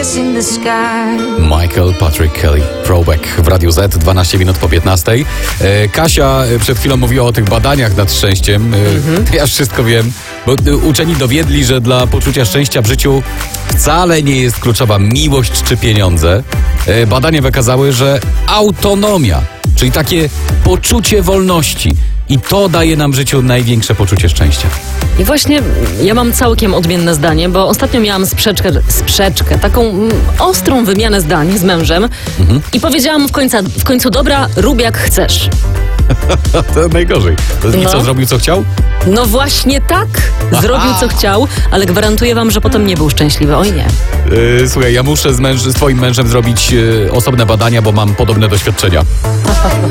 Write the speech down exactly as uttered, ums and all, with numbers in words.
kiss in the sky. Michael Patrick Kelly, Throwback w Radiu Z, dwanaście minut po piętnastej. E, Kasia przed chwilą mówiła o tych badaniach nad szczęściem. E, Mhm. Ja już wszystko wiem, bo e, uczeni dowiedli, że dla poczucia szczęścia w życiu wcale nie jest kluczowa miłość czy pieniądze. E, badania wykazały, że autonomia, czyli takie poczucie wolności, i to daje nam w życiu największe poczucie szczęścia. I właśnie ja mam całkiem odmienne zdanie, bo ostatnio miałam sprzeczkę, sprzeczkę taką mm, ostrą wymianę zdań z mężem Mhm. i powiedziałam w końcu, w końcu dobra, rób jak chcesz. To najgorzej. I No. co, zrobił co chciał? No właśnie tak, zrobił co chciał, ale gwarantuję wam, że potem nie był szczęśliwy. Oj nie. E, słuchaj, ja muszę z, męż- z twoim mężem zrobić e, osobne badania, bo mam podobne doświadczenia.